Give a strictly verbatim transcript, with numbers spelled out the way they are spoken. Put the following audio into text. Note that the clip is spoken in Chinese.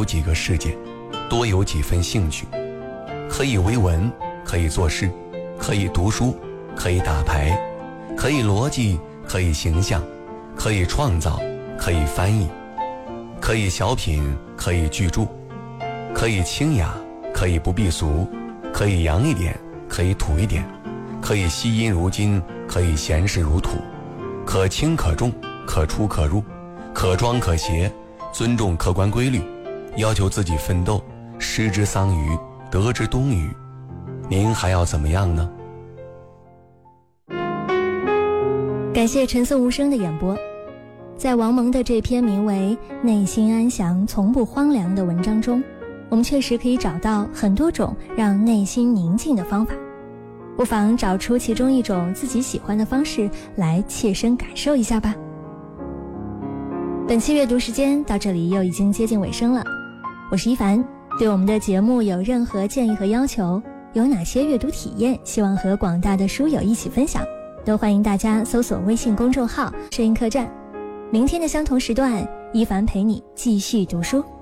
几个世界，多有几分兴趣。可以为文，可以作诗，可以读书，可以打牌，可以逻辑，可以形象，可以创造，可以翻译，可以小品，可以巨著，可以清雅，可以不避俗，可以洋一点，可以土一点，可以惜音如金，可以闲适如土，可轻可重，可出可入，可庄可谐，尊重客观规律，要求自己奋斗，失之桑榆，得之东隅。您还要怎么样呢？ 感谢陈色无声的演播。在王蒙的这篇名为《内心安详从不荒凉》的文章中，我们确实可以找到很多种让内心宁静的方法，不妨找出其中一种自己喜欢的方式来切身感受一下吧。本期阅读时间到这里又已经接近尾声了，我是一凡。对我们的节目有任何建议和要求，有哪些阅读体验希望和广大的书友一起分享，都欢迎大家搜索微信公众号摄影客栈。明天的相同时段，一凡陪你继续读书。